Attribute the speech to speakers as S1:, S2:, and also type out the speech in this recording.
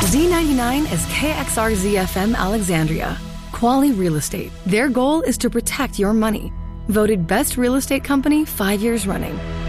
S1: Z99 is KXRZ-FM Alexandria. Quali Real Estate. Their goal is to protect your money. Voted Best Real Estate Company 5 years running.